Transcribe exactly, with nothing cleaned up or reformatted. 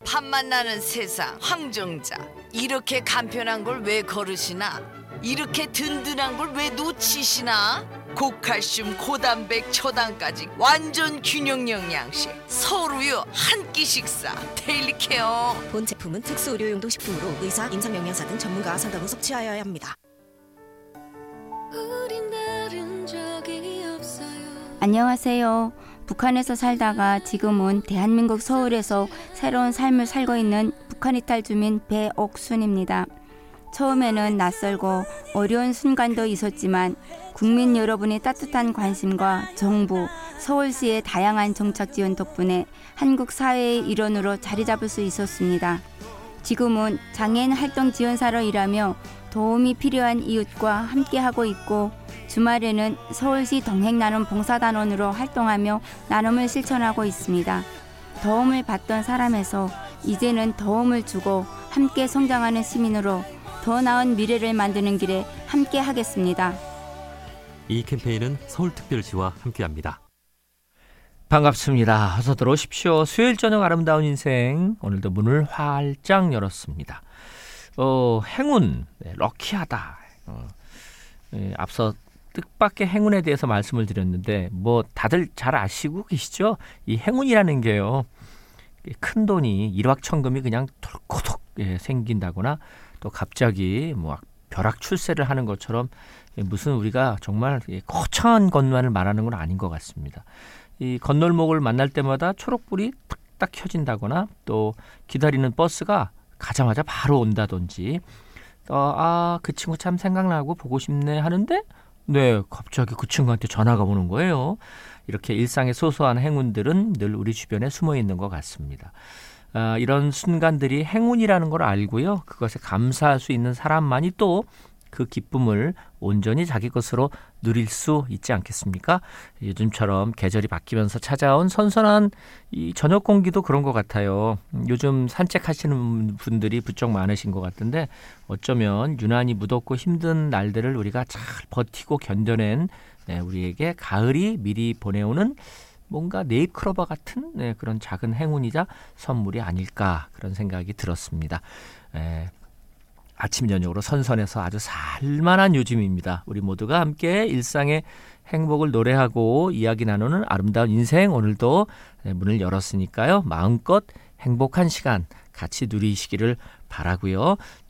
밥만 나는 세상 황정자. 이렇게 간편한 걸 왜 거르시나? 이렇게 든든한 걸 왜 놓치시나? 고칼슘 고단백 초당까지 완전 균형 영양식 서울우유 한 끼 식사 데일리 케어. 본 제품은 특수 의료용도 식품으로 의사, 임상영양사 등 전문가와 상담 후 섭취하여야 합니다. 안녕하세요. 북한에서 살다가 지금은 대한민국 서울에서 새로운 삶을 살고 있는 북한 이탈 주민 배옥순입니다. 처음에는 낯설고 어려운 순간도 있었지만 국민 여러분의 따뜻한 관심과 정부, 서울시의 다양한 정책 지원 덕분에 한국 사회의 일원으로 자리 잡을 수 있었습니다. 지금은 장애인 활동 지원사로 일하며 도움이 필요한 이웃과 함께하고 있고 주말에는 서울시 동행나눔 봉사단원으로 활동하며 나눔을 실천하고 있습니다. 도움을 받던 사람에서 이제는 도움을 주고 함께 성장하는 시민으로 더 나은 미래를 만드는 길에 함께 하겠습니다. 이 캠페인은 서울특별시와 함께합니다. 반갑습니다. 어서 들어오십시오. 수요일 저녁 아름다운 인생, 오늘도 문을 활짝 열었습니다. 어, 행운, 네, 럭키하다. 어, 예, 앞서 뜻밖의 행운에 대해서 말씀을 드렸는데 뭐 다들 잘 아시고 계시죠? 이 행운이라는 게요, 큰 돈이 일확천금이 그냥 덜코덕 예, 생긴다거나 또 갑자기 뭐 벼락 출세를 하는 것처럼 무슨 우리가 정말 거창한 것만을 말하는 건 아닌 것 같습니다. 이 건널목을 만날 때마다 초록불이 탁탁 켜진다거나 또 기다리는 버스가 가자마자 바로 온다든지 어, 아, 그 친구 참 생각나고 보고 싶네 하는데 네, 갑자기 그 친구한테 전화가 오는 거예요. 이렇게 일상의 소소한 행운들은 늘 우리 주변에 숨어 있는 것 같습니다. 아, 이런 순간들이 행운이라는 걸 알고요, 그것에 감사할 수 있는 사람만이 또 그 기쁨을 온전히 자기 것으로 누릴 수 있지 않겠습니까? 요즘처럼 계절이 바뀌면서 찾아온 선선한 이 저녁 공기도 그런 것 같아요. 요즘 산책하시는 분들이 부쩍 많으신 것 같은데 어쩌면 유난히 무덥고 힘든 날들을 우리가 잘 버티고 견뎌낸 네, 우리에게 가을이 미리 보내오는 뭔가 네잎클로버 같은 네, 그런 작은 행운이자 선물이 아닐까, 그런 생각이 들었습니다. 에, 아침 저녁으로 선선해서 아주 살만한 요즘입니다. 우리 모두가 함께 일상의 행복을 노래하고 이야기 나누는 아름다운 인생, 오늘도 문을 열었으니까요, 마음껏 행복한 시간 같이 누리시기를 바라고요.